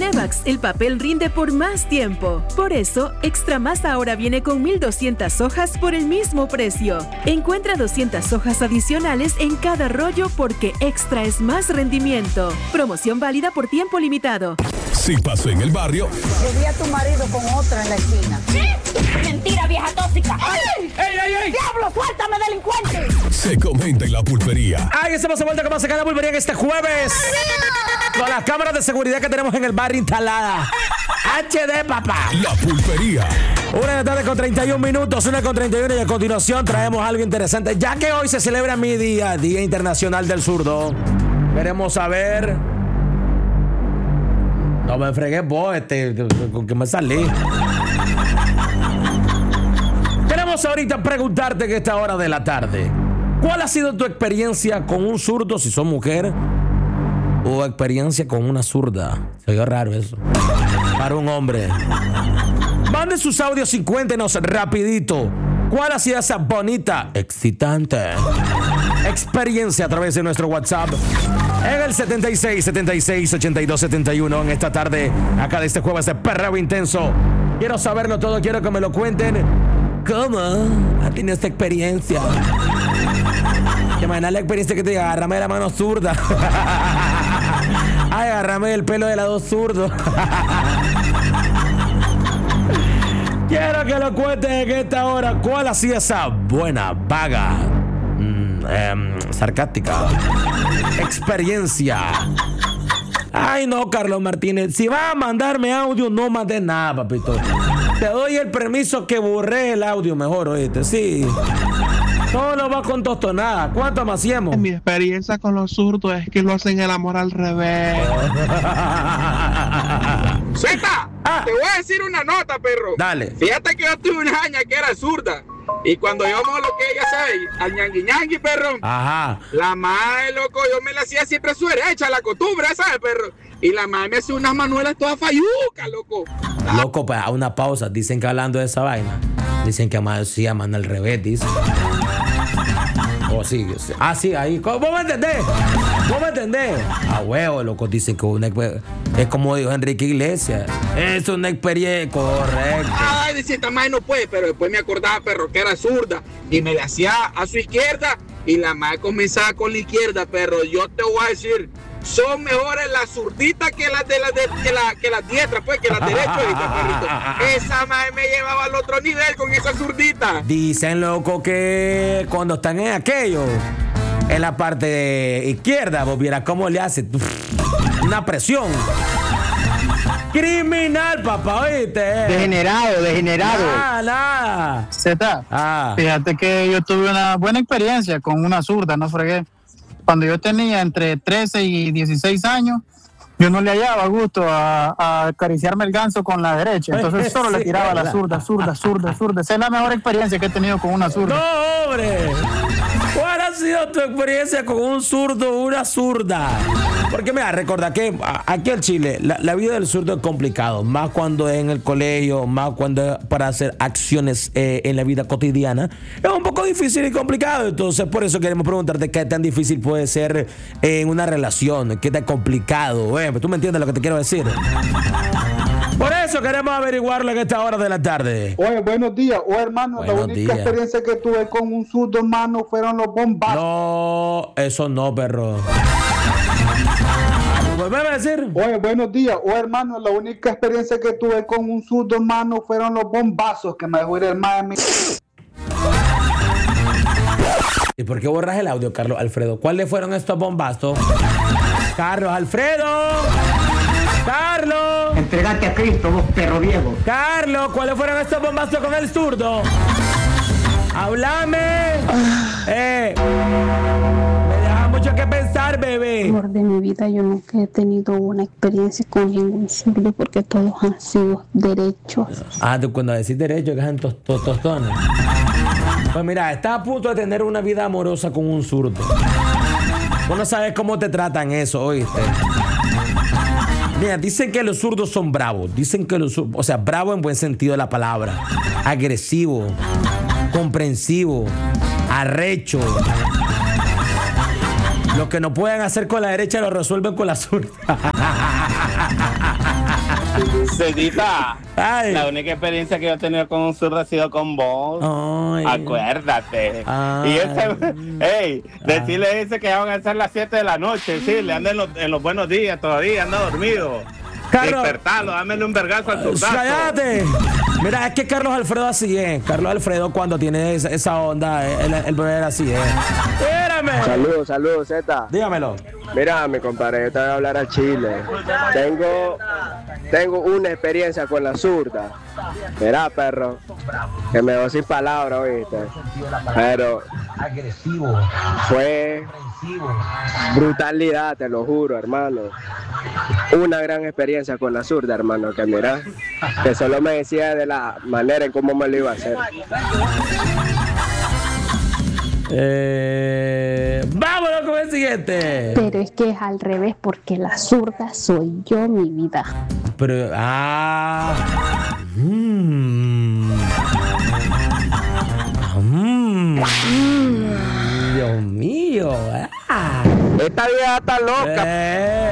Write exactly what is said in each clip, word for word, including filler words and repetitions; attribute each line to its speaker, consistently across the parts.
Speaker 1: Levax, el papel rinde por más tiempo. Por eso, Extra Más ahora viene con mil doscientas hojas por el mismo precio. Encuentra doscientas hojas adicionales en cada rollo porque Extra es más rendimiento. Promoción válida por tiempo limitado.
Speaker 2: Si pasó en el barrio.
Speaker 3: Le vi a tu marido con otra en la esquina.
Speaker 4: ¿Sí? Mentira, vieja tóxica.
Speaker 3: ¡Ay!
Speaker 4: ¡Ey, ey, ey!
Speaker 3: ¡Diablo, suéltame, delincuente!
Speaker 2: Se comenta en la pulpería.
Speaker 5: Ay, estamos de vuelta con más acá en la pulpería en este jueves. Con las cámaras de seguridad que tenemos en el barrio instaladas. H D, papá.
Speaker 2: La pulpería.
Speaker 5: Una de la tarde con treinta y un minutos, una con treinta y uno y a continuación traemos algo interesante. Ya que hoy se celebra mi día, Día Internacional del Zurdo, queremos saber... No me fregué vos, este, con que me salí. Queremos ahorita preguntarte que esta hora de la tarde, ¿cuál ha sido tu experiencia con un zurdo, si sos mujer, o experiencia con una zurda? Se oye raro eso. Para un hombre. Mande sus audios y cuéntenos rapidito cuál ha sido esa bonita, excitante experiencia a través de nuestro WhatsApp en el setenta y seis, setenta y seis, ochenta y dos, setenta y uno. En esta tarde, acá de este jueves de perreo intenso. Quiero saberlo todo, quiero que me lo cuenten. ¿Cómo ha tenido esta experiencia? Que me da la experiencia que te diga, agárrame de la mano zurda. Ay, agárrame el pelo de la dos zurdo. Quiero que lo cuentes en esta hora. ¿Cuál ha sido esa buena, vaga, mm, eh, sarcástica experiencia? Ay, no, Carlos Martínez. Si vas a mandarme audio, no mandes nada, papito. Te doy el permiso que borré el audio mejor, oíste. Sí. Todo va con tostonada. ¿Cuánto más hacemos?
Speaker 6: Mi experiencia con los zurdos es que lo hacen el amor al revés.
Speaker 7: Zeta, ah. Te voy a decir una nota, perro.
Speaker 5: Dale.
Speaker 7: Fíjate que yo tuve una jaña que era zurda. Y cuando yo me lo que ella sabe, al ñangui ñangui, perro.
Speaker 5: Ajá.
Speaker 7: La madre, loco, yo me la hacía siempre a su derecha, la costumbre, ¿sabes, perro? Y la madre me hacía unas manuelas todas fallucas, loco.
Speaker 5: Loco, pues a una pausa. Dicen que hablando de esa vaina, dicen que más sí aman al revés, dice. Oh, sí, sí. Ah, sí, ahí. ¿Vos me entendés? ¿Vos me entendés? A huevo, loco, dicen que una es como dijo Enrique Iglesias. Es una experiencia correcta.
Speaker 7: Ay, decía, esta madre no puede, pero después me acordaba, perro, que era zurda. Y me la hacía a su izquierda y la madre comenzaba con la izquierda, perro. Yo te voy a decir, son mejores las zurditas que las de las de, que la, que las diestras, pues, que las derechas, perrito. Esa madre me llevaba al otro nivel con esa zurdita.
Speaker 5: Dicen, loco, que cuando están en aquello, en la parte izquierda, vos vieras cómo le hace una presión. Criminal, papá, ¿oíste?
Speaker 8: Degenerado, degenerado.
Speaker 5: Nada, nada.
Speaker 8: Zeta,
Speaker 5: ah.
Speaker 8: Fíjate que yo tuve una buena experiencia con una zurda, no fregué. Cuando yo tenía entre trece y dieciséis años, yo no le hallaba gusto a, a acariciarme el ganso con la derecha. Entonces solo le tiraba a la zurda, zurda, zurda, zurda. Esa es la mejor experiencia que he tenido con una zurda.
Speaker 5: ¡No, hombre! ¿Cuál ha sido tu experiencia con un zurdo o una zurda? Porque mira, recuerda que aquí en Chile la, la vida del zurdo es complicado, más cuando es en el colegio, más cuando es para hacer acciones eh, en la vida cotidiana. Es un poco difícil y complicado, entonces por eso queremos preguntarte qué tan difícil puede ser en una relación, qué tan complicado. Bueno, tú me entiendes lo que te quiero decir. Por eso queremos averiguarlo en esta hora de la tarde.
Speaker 9: Oye, buenos días. Oye, hermano,
Speaker 5: buenos
Speaker 9: la única
Speaker 5: días.
Speaker 9: experiencia que tuve con un zurdo, hermano, fueron los bombazos.
Speaker 5: No, eso no, perro. ¿Volveme a decir?
Speaker 9: Oye, buenos días. Oye, hermano, la única experiencia que tuve con un zurdo, hermano, fueron los bombazos que me dejó ir el Miami.
Speaker 5: ¿Y por qué borras el audio, Carlos Alfredo? ¿Cuáles fueron estos bombazos? Carlos Alfredo. Carlos.
Speaker 10: Entregate a Cristo, vos perro viejo.
Speaker 5: Carlos, ¿cuáles fueron estos bombazos con el zurdo? Háblame. Eh. Me deja mucho que pensar, bebé.
Speaker 11: Por de mi vida yo nunca he tenido una experiencia con ningún zurdo porque todos han sido derechos.
Speaker 5: Ah, tú cuando decís derecho que es en tos, tos, tostones. Pues mira, estás a punto de tener una vida amorosa con un zurdo. Vos no sabes cómo te tratan eso, ¿oíste? Mira, dicen que los zurdos son bravos. Dicen que los zurdos, o sea, bravo en buen sentido de la palabra. Agresivo, comprensivo, arrecho. Lo que no pueden hacer con la derecha lo resuelven con la zurda.
Speaker 12: Cedita,
Speaker 5: Ay.
Speaker 12: la única experiencia que yo he tenido con un zurdo ha sido con vos.
Speaker 5: Ay.
Speaker 12: Acuérdate.
Speaker 5: Ay.
Speaker 12: Y ese, hey, decirle ese que ya van a ser las siete de la noche, sí, le anda en los, en los buenos días todavía, anda dormido.
Speaker 5: Carlos.
Speaker 12: Despertarlo, dámele un vergazo al zurdazo.
Speaker 5: ¡Cállate! Mira, es que Carlos Alfredo así es. Carlos Alfredo cuando tiene esa, esa onda, el, el brother así es. Espérame.
Speaker 13: Saludos, saludos, Z.
Speaker 5: Dígamelo.
Speaker 13: Mira, mi compadre, yo te voy a hablar a Chile. Tengo, tengo una experiencia con la zurda. Mira, perro, que me dejó sin palabras, ¿oíste? Pero fue brutalidad, te lo juro, hermano. Una gran experiencia con la zurda, hermano, que mira, que solo me decía de la manera en cómo me lo iba a hacer.
Speaker 5: Eh, vámonos con el siguiente.
Speaker 11: Pero es que es al revés, porque la zurda soy yo, mi vida.
Speaker 5: Pero, ah. Mmm. Mmm. Dios mío. Ah.
Speaker 13: Esta vieja está loca.
Speaker 5: Eh.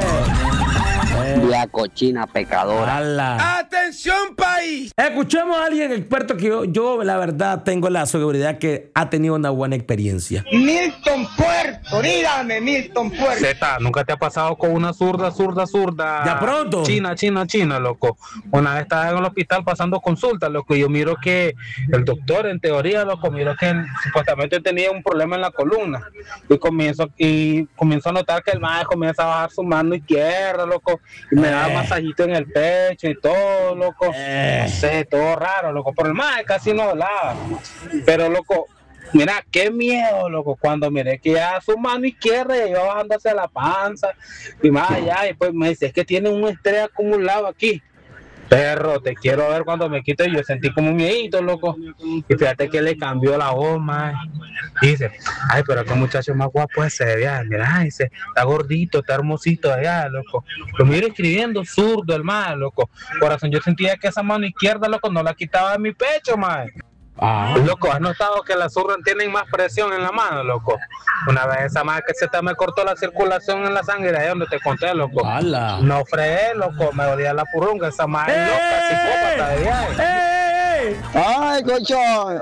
Speaker 10: Vieja cochina pecadora.
Speaker 5: ¡Hala!
Speaker 14: ¡Atención, país!
Speaker 5: Escuchemos a alguien experto que yo, yo, la verdad, tengo la seguridad que ha tenido una buena experiencia.
Speaker 14: Milton Puerto, dígame, Milton Puerto.
Speaker 15: Zeta, ¿nunca te ha pasado con una zurda, zurda, zurda?
Speaker 5: ¿Ya pronto?
Speaker 15: China, china, china, loco. Una vez estaba en el hospital pasando consulta, loco, y yo miro que el doctor, en teoría, loco, miro que él, supuestamente tenía un problema en la columna. Y comienzo, y comienzo a notar que el maestro comienza a bajar su mano izquierda, loco, y me daba
Speaker 5: Eh.
Speaker 15: masajito en el pecho y todo, loco.
Speaker 5: Eh.
Speaker 15: No sé, todo raro, loco. Pero el maestro casi no hablaba. Pero, loco, mira, qué miedo, loco, cuando miré que ya su mano izquierda ya iba bajando hacia la panza y más allá, y pues me dice, es que tiene un estrés acumulado aquí. Perro, te quiero ver cuando me quite. Yo sentí como un miedito, loco. Y fíjate que le cambió la voz, man. Y dice, ay, pero qué muchacho más guapo ese de allá. Mira, dice, está gordito, está hermosito allá, loco. Lo miro escribiendo zurdo, el man, loco. Corazón, yo sentía que esa mano izquierda, loco, no la quitaba de mi pecho, man.
Speaker 5: Ah.
Speaker 15: Loco, ¿has notado que las zurdas tienen más presión en la mano, loco? Una vez esa madre que se te me cortó la circulación en la sangre, ahí donde te conté, loco.
Speaker 5: ¡Hala!
Speaker 15: No fregué, loco, me dolía la purrunga, esa madre
Speaker 5: ¡Eh!
Speaker 15: loca, psicópata de viaje.
Speaker 5: ¡Ey!
Speaker 16: Ay, cochón.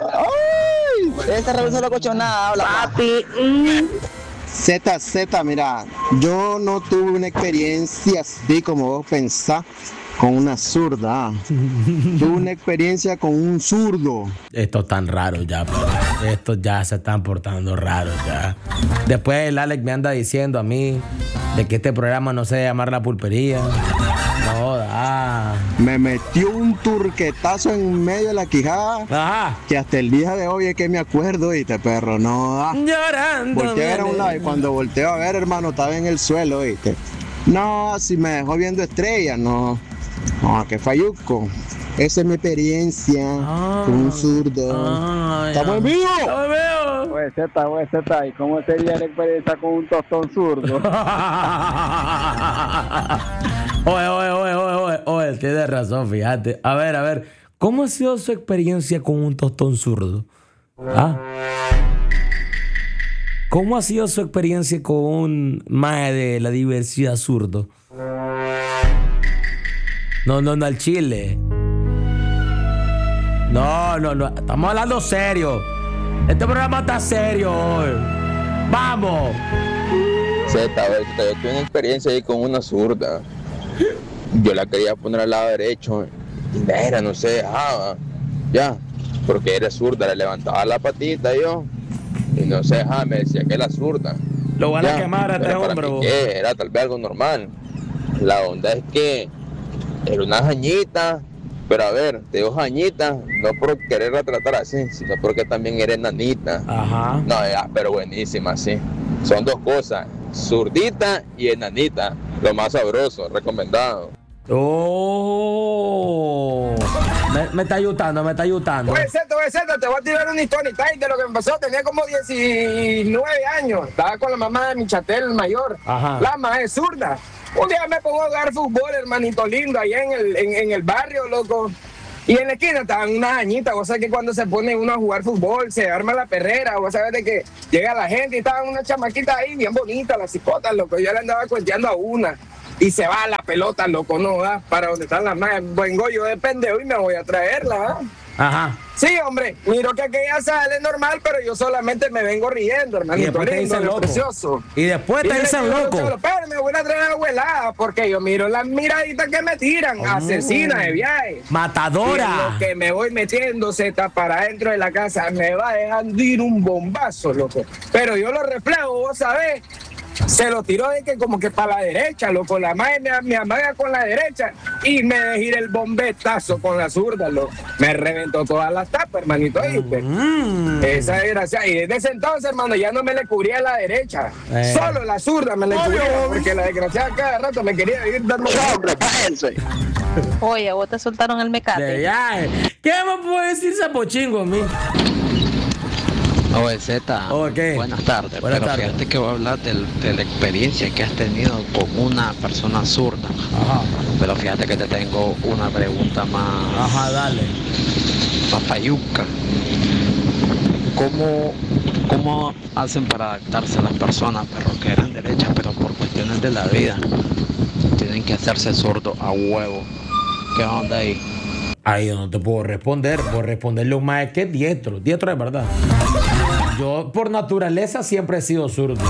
Speaker 16: Ay, esta revisa la cochonada, habla. Papi. Mm. Z, Z, mira, yo no tuve una experiencia así como vos pensás con una zurda. Tuve una experiencia con un zurdo.
Speaker 5: Esto es tan raro ya, pero estos ya se están portando raros ya. Después el Alex me anda diciendo a mí de que este programa no se debe llamar La Pulpería. No, da.
Speaker 16: Me metió un turquetazo en medio de la quijada.
Speaker 5: Ajá.
Speaker 16: Que hasta el día de hoy es que me acuerdo, ¿viste, perro? No da.
Speaker 5: Llorando.
Speaker 16: Volteé a ver a un lado y cuando volteo a ver, hermano, estaba en el suelo, ¿viste? No, si me dejó viendo estrellas, no. No, que falluco. Esa es mi experiencia
Speaker 5: Ah.
Speaker 16: con un zurdo.
Speaker 5: Ah,
Speaker 16: ¡Estamos en vivo!
Speaker 5: ¡Estamos en vivo!
Speaker 13: Oye, Z, oye, Z, ¿y cómo sería la experiencia con un tostón zurdo?
Speaker 5: Oye, oye, oye, oye, oye, oye, tiene razón, fíjate. A ver, a ver, ¿cómo ha sido su experiencia con un tostón zurdo? ¿Ah? ¿Cómo ha sido su experiencia con un mae de la diversidad zurdo? No, no, no, al chile. No, no, no, estamos hablando serio. Este programa está serio hoy. ¡Vamos!
Speaker 17: Z, a ver, yo tuve una experiencia ahí con una zurda. Yo la quería poner al lado derecho y mira, no se dejaba. Ya, porque era zurda, le levantaba la patita yo y no se dejaba, me decía que era zurda.
Speaker 5: Lo van a
Speaker 17: Ya,
Speaker 5: quemar a este
Speaker 17: pero para
Speaker 5: hombre,
Speaker 17: mí,
Speaker 5: vos.
Speaker 17: ¿qué? Era tal vez algo normal. La onda es que era una jañita, pero a ver, te digo jañita, no por quererla tratar así, sino porque también era enanita.
Speaker 5: Ajá.
Speaker 17: No, ya, pero buenísima, sí. Son dos cosas, zurdita y enanita. Lo más sabroso, recomendado.
Speaker 5: Oh, me, me está ayudando, me está ayudando.
Speaker 14: Oye, Zeto, oye, Zeto, te voy a tirar una historia de lo que me pasó. Tenía como diecinueve años. Estaba con la mamá de mi chatel, el mayor.
Speaker 5: Ajá.
Speaker 14: La mamá es zurda. Un día me pongo a jugar fútbol, hermanito lindo, allá en el, en, en el barrio, loco. Y en la esquina estaban unas añitas. O sea que cuando se pone uno a jugar fútbol, se arma la perrera. O sea, de que llega la gente y estaban unas chamaquitas ahí bien bonitas, las cipotas, loco. Yo le andaba cuenteando a una. y se va la pelota, loco, no, ¿verdad? Para donde están las más, vengo yo de pendejo y me voy a traerla, ¿verdad?
Speaker 5: Ajá.
Speaker 14: Sí, hombre, miro que aquella sale normal, pero yo solamente me vengo riendo, hermanito.
Speaker 5: Y después te dicen loco.
Speaker 14: Precioso.
Speaker 5: Y después te dicen loco.
Speaker 14: Pero me voy a traer a abuela, porque yo miro las miraditas que me tiran,
Speaker 5: Oh.
Speaker 14: asesina de viaje.
Speaker 5: Matadora.
Speaker 14: Y lo que me voy metiendo se está para adentro de la casa, me va dejando ir un bombazo, loco. Pero yo lo reflejo, vos sabés. Se lo tiró de que como que para la derecha, loco. La madre me, me amaga con la derecha y me dejé ir el bombetazo con la zurda, loco. Me reventó todas las tapas, hermanito. ¿Oíste?
Speaker 5: Mm.
Speaker 14: Esa desgracia. Y desde ese entonces, hermano, ya no me le cubría la derecha.
Speaker 5: Eh.
Speaker 14: Solo la zurda me le cubría, porque la desgraciada cada rato me quería ir dando hombre, cállate.
Speaker 18: Oye, vos te soltaron el mecate.
Speaker 5: De viaje. ¿Qué me puede decir Sapochingo a mí?
Speaker 10: Oye, Z,
Speaker 5: okay.
Speaker 10: Buenas tardes.
Speaker 5: Buenas
Speaker 10: Pero
Speaker 5: tardes.
Speaker 10: fíjate que voy a hablar del- de la experiencia que has tenido con una persona zurda.
Speaker 5: Ajá.
Speaker 10: Pero fíjate que te tengo una pregunta más.
Speaker 5: Ajá, dale.
Speaker 10: Papayuca. ¿Cómo, ¿Cómo hacen para adaptarse a las personas, pero que eran derechas, pero por cuestiones de la vida tienen que hacerse sordos a huevo? ¿Qué onda ahí?
Speaker 5: Ahí yo no te puedo responder. Puedo responderle a un maestro que es diestro. Diestro de verdad. Yo por naturaleza siempre he sido zurdo.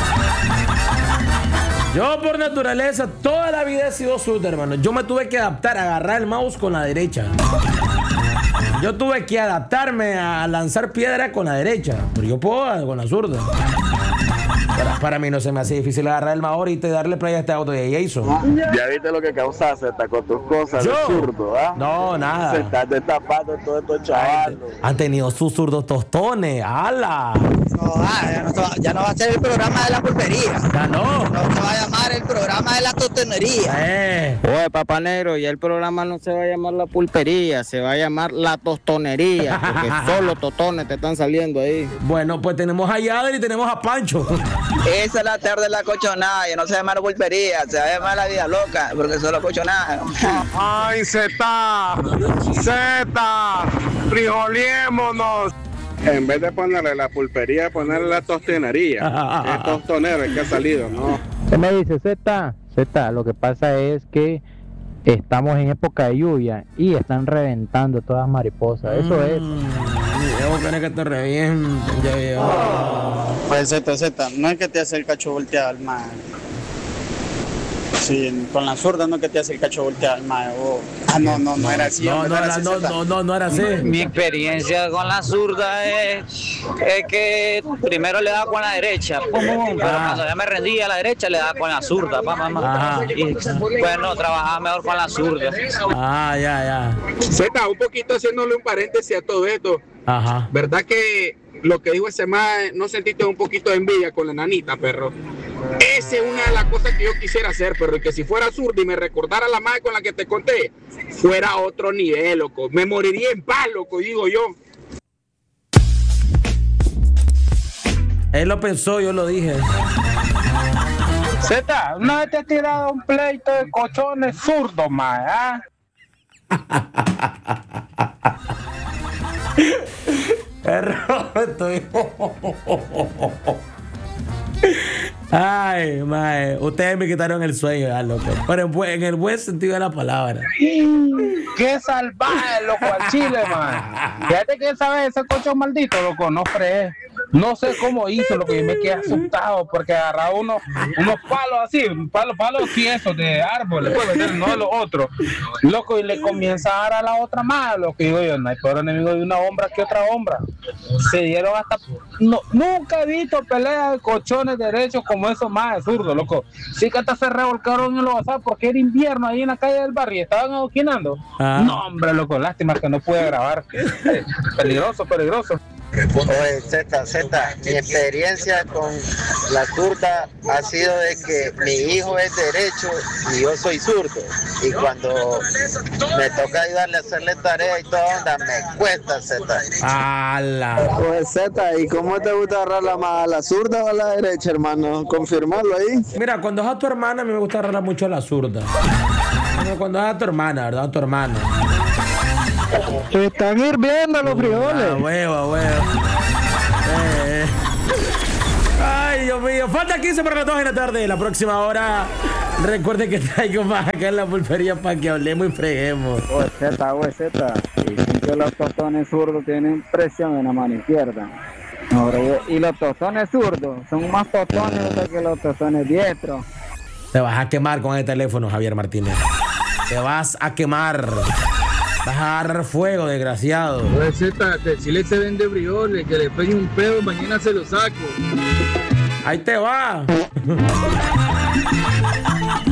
Speaker 5: Yo por naturaleza toda la vida he sido zurdo, hermano. Yo me tuve que adaptar a agarrar el mouse con la derecha. Yo tuve que adaptarme a lanzar piedra con la derecha. Pero yo puedo con la zurda. Para, para mí no se me hace difícil agarrar el mouse ahorita y darle play a este auto de Jason.
Speaker 13: Ya viste lo que causa Z con tus cosas,
Speaker 5: ¿Yo?
Speaker 13: de zurdo, ¿ah?
Speaker 5: No, nada.
Speaker 13: Se están destapando todos estos chavales.
Speaker 5: Han tenido sus zurdos tostones. ¡Hala!
Speaker 19: No, ah, ya, no, ya no va a ser el programa de la pulpería.
Speaker 5: Ya no.
Speaker 19: No se va a llamar el programa de la tostonería.
Speaker 5: Eh.
Speaker 20: Oye, papá negro, y el programa no se va a llamar la pulpería, se va a llamar la tostonería, porque solo tostones te están saliendo ahí.
Speaker 5: Bueno, pues tenemos a Yadri y tenemos a Pancho.
Speaker 19: Esa es la tarde de la cochonada, y no se llama la pulpería, se va a llamar la vida loca, porque solo cochonada.
Speaker 12: Ay, Z, Z, frijoliémonos. En vez de ponerle la pulpería, ponerle la tostonería. Es tostonero el que ha salido, ¿no?
Speaker 15: ¿Qué me dice Z? Z, lo que pasa es que estamos en época de lluvia y están reventando todas las mariposas. Eso es.
Speaker 5: Yo quiero que te revienten. Ya, ya.
Speaker 8: Pues Z, Z, no es que te hace el cacho volteado al mar. Sí, con la zurda no es que te hace el cacho volteado al mar. Oh. Ah, no, no, no era así.
Speaker 5: No,
Speaker 8: hombre,
Speaker 5: no,
Speaker 8: era
Speaker 5: era-
Speaker 8: así,
Speaker 5: no,
Speaker 8: Z.
Speaker 5: no, no, no era así.
Speaker 20: Mi experiencia con la zurda es, es que primero le daba con la derecha, pum, pum, pum, pero cuando ya me rendía a la derecha le daba con la zurda, pa, pa, pa.
Speaker 5: Ajá.
Speaker 20: Y bueno, trabajaba mejor con la zurda.
Speaker 5: Ah, ya, ya.
Speaker 7: Z, un poquito haciéndole un paréntesis a todo esto.
Speaker 5: Ajá.
Speaker 7: ¿Verdad que lo que dijo ese mae, no sentiste un poquito de envidia con la nanita, perro? Esa es una de las cosas que yo quisiera hacer, pero que si fuera zurdo y me recordara la mae con la que te conté, fuera otro nivel, loco. Me moriría en paz, loco, digo yo.
Speaker 5: Él lo pensó, yo lo dije.
Speaker 15: Z, ¿una vez te has tirado un pleito de cochones zurdos, mae? ¿Ah?
Speaker 5: Perro, estoy. Ay, mae. Ustedes me quitaron el sueño, ya, loco. Pero en, buen- en el buen sentido de la palabra.
Speaker 15: ¡Qué salvaje, loco, al chile, man! Fíjate que esa vez ese cocho maldito, loco, no fregué. No sé cómo hizo, lo que yo me quedé asustado porque agarraba unos, unos palos así, palos, palos tiesos de árboles, pues, ¿verdad? No de los otros. Loco, y le comienza a dar a la otra más, lo que digo yo, no hay peor enemigo de una hombra que otra hombra. Se dieron hasta... No, nunca he visto peleas de cochones derechos como esos más de zurdo, loco. Sí que hasta se revolcaron en los WhatsApp porque era invierno ahí en la calle del barrio y estaban adoquinando.
Speaker 5: Ah.
Speaker 15: No, hombre, loco, lástima que no pude grabar. Eh, peligroso, peligroso.
Speaker 16: Oye, Z, Z, mi experiencia con la zurda ha sido de que mi hijo es derecho y yo soy zurdo. Y cuando me toca ayudarle a hacerle tarea y toda onda, me cuesta, Z.
Speaker 5: ¡Hala!
Speaker 16: Oye, Z, ¿y cómo te gusta agarrar la más, a la zurda o a la derecha, hermano? Confirmarlo ahí.
Speaker 5: Mira, cuando es a tu hermana, a mí me gusta agarrar mucho a la zurda. Pero cuando es a tu hermana, ¿verdad? A tu hermana.
Speaker 15: Están hirviendo los frijoles.
Speaker 5: Ah, huevo, a huevo. Eh, eh. Ay, Dios mío. Falta quince para las dos de la tarde. La próxima hora Recuerde que traigo más acá en la pulpería para que hablemos y freguemos.
Speaker 21: Oye, Z, oye, Z. Dicen que los tostones zurdos tienen presión en la mano izquierda. No, y los tostones zurdos son más tostones que los tostones diestros.
Speaker 5: Te vas a quemar con el teléfono, Javier Martínez. Te vas a quemar. Vas a agarrar fuego, desgraciado.
Speaker 7: Oye, Z, que si le se vende brioles, que le pegue un pedo, mañana se lo saco.
Speaker 5: Ahí te va.